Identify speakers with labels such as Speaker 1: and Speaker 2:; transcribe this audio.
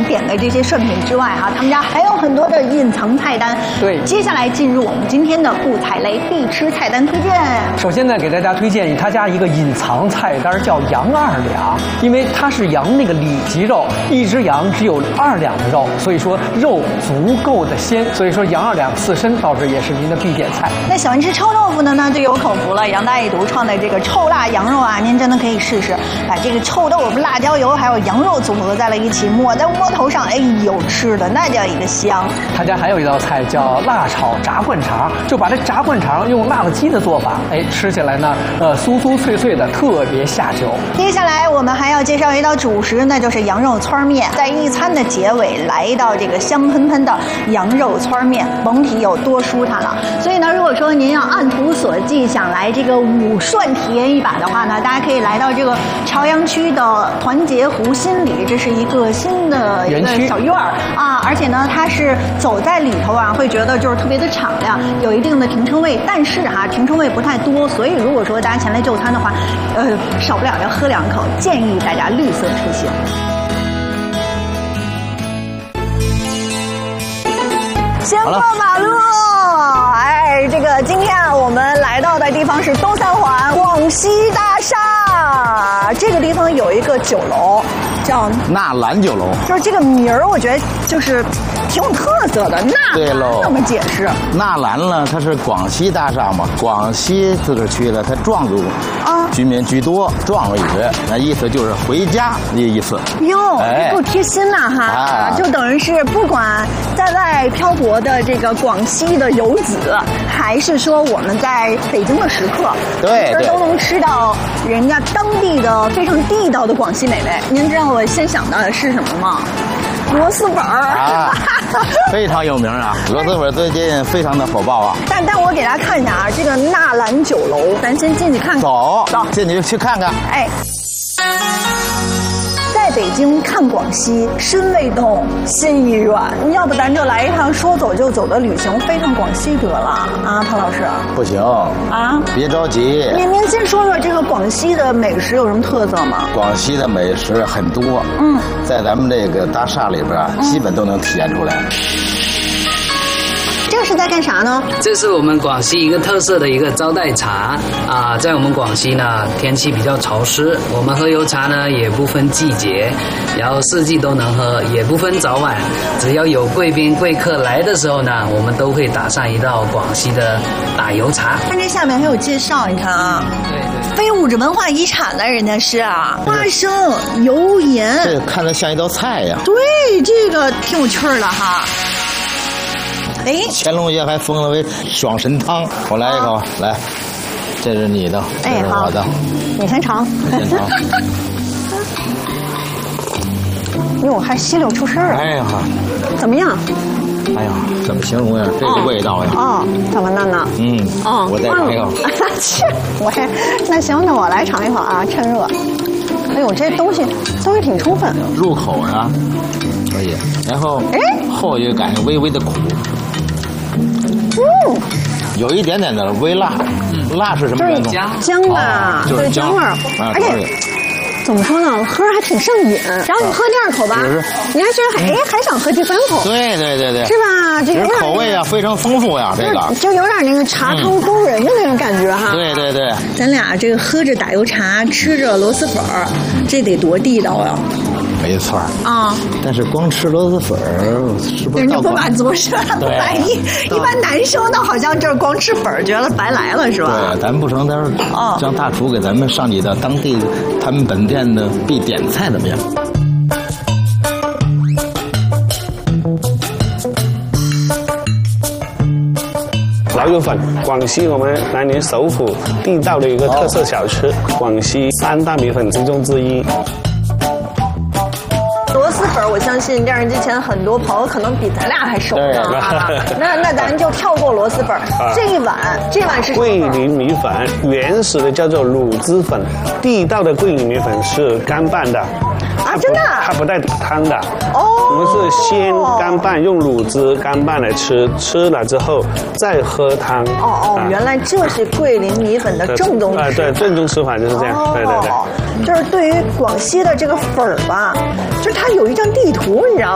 Speaker 1: 点的这些涮品之外哈，他们家还有很多的隐藏菜单。
Speaker 2: 对，
Speaker 1: 接下来进入我们今天的不踩雷必吃菜单推荐。
Speaker 2: 首先呢，给大家推荐他家一个隐藏菜单，叫羊2两，因为它是羊那个里脊肉，一只羊只有2两的肉，所以说肉足够的鲜，所以说羊2两刺身到这也是您的必点菜。
Speaker 1: 那喜欢吃臭豆腐的呢，就有口福了。杨大爷独创的这个臭辣羊肉啊，您真的可以试试，把这个臭豆腐、辣椒油还有羊肉组合在了一起，抹在窝头上，哎呦，吃的那叫一个香。
Speaker 2: 他家还有一道菜叫辣炒炸灌肠，就把这炸灌肠用辣子鸡的做法，哎，吃起来呢，酥酥脆脆的，特别下酒。
Speaker 1: 接下来我们还要介绍一道主食，那就是羊肉汆面。在一餐的结尾来到这个香喷喷的羊肉汆面，甭提有多舒坦了。所以呢，如果说您要按图索骥，想来这个武涮体验一把的话呢，大家可以来到这个朝阳区的团结湖心里，这是一个新的一个小院儿啊，而且呢，它是走在里头啊，会觉得就是特别的敞亮，有一定的停车位，但是哈，停车位不太多，所以如果说大家前来就餐的话，少不了要喝2口，建议大家绿色出行。先过马路，哎，这个今天啊，我们来到的地方是东三环广西大厦，这个地方有一个酒楼叫
Speaker 3: 纳兰酒楼，
Speaker 1: 就是这个名儿，我觉得就是挺有特色的。纳兰怎么解释？
Speaker 3: 纳兰呢，它是广西大厦嘛，广西自治区的，它壮族居民居多，壮语，那意思就是回家的意思。
Speaker 1: 哟，够贴心呐哈！就等于是不管在外漂泊的这个广西的游子，还是说我们在北京的食客，
Speaker 3: 对，
Speaker 1: 都能吃到人家当地的非常地道的广西美味。您知道我先想到的是什么吗？螺蛳粉啊，
Speaker 3: 非常有名啊！螺蛳粉最近非常的火爆啊。
Speaker 1: 但我给大家看一下啊，这个纳兰酒楼，咱先进去看看。
Speaker 3: 走，进去去看看。
Speaker 1: 哎。在北京看广西，身未动，心已远。要不咱就来一趟说走就走的旅行，飞趟广西得了啊，潘老师。
Speaker 3: 不行
Speaker 1: 啊，
Speaker 3: 别着急。
Speaker 1: 您先说说这个广西的美食有什么特色吗？
Speaker 3: 广西的美食很多，在咱们这个大厦里边啊，基本都能体现出来。
Speaker 1: 这个是在干啥呢？
Speaker 4: 这是我们广西一个特色的一个招待茶啊，在我们广西呢，天气比较潮湿，我们喝油茶呢也不分季节，然后四季都能喝，也不分早晚，只要有贵宾贵客来的时候呢，我们都会打上一道广西的打油茶。
Speaker 1: 看这下面还有介绍，你看啊，对，非物质文化遗产呢，人家是啊，花生、油盐，
Speaker 3: 这看着像一道菜呀。
Speaker 1: 对，这个挺有趣儿的哈。哎，
Speaker 3: 乾隆爷还封了为双参汤。我来一口，来，这是你的，这是我的。
Speaker 1: 你先尝。
Speaker 3: 先尝。
Speaker 1: 哟，还稀溜出声儿。
Speaker 3: 哎呀，
Speaker 1: 怎么样？
Speaker 3: 哎呀，怎么形容呀？这个味道呀！
Speaker 1: 怎么弄呢？
Speaker 3: 我再尝一口。
Speaker 1: 是，那行，那我来尝一口啊，趁热。哎呦，这东西挺充分。
Speaker 3: 入口呀，可以。然后，后有感觉微微的苦。有一点点的微辣。辣是什么味道？
Speaker 1: 姜吧，
Speaker 3: 就是
Speaker 1: 姜味儿。而且怎么说呢，喝还挺上瘾。然后你喝第2口吧，你还觉得还想喝第3口。
Speaker 3: 对，是
Speaker 1: 吧？这个
Speaker 3: 口味啊非常丰富呀，这个
Speaker 1: 就有点那个茶汤勾人的那种感觉哈。
Speaker 3: 对。
Speaker 1: 咱俩这个喝着打油茶，吃着螺蛳粉儿，这得多地道呀！
Speaker 3: 没错啊，但是光吃螺蛳粉儿是不是
Speaker 1: 人家不满足是吧？不满意。一般男生呢，好像就是光吃粉儿，觉得白来了是吧？
Speaker 3: 对，咱不成，待会儿让大厨给咱们上几道当地他们本店的必点菜怎么样？
Speaker 5: 老友粉，广西我们南宁首府地道的一个特色小吃，广西3大米粉其中之一。
Speaker 1: 螺蛳粉，我相信电视机前很多朋友可能比咱俩还熟呢啊。那咱就跳过螺蛳粉，这碗是
Speaker 5: 桂林米粉，原始的叫做卤汁粉，地道的桂林米粉是干拌的。
Speaker 1: 啊，真的？
Speaker 5: 它不带打汤的。我们是先干拌，用卤汁干拌来吃，吃了之后再喝汤。
Speaker 1: 原来这是桂林米粉的正宗吃法。
Speaker 5: 对，正宗吃法就是这样。对。
Speaker 1: 就是对于广西的这个粉儿吧，就是它有一张地图，你知道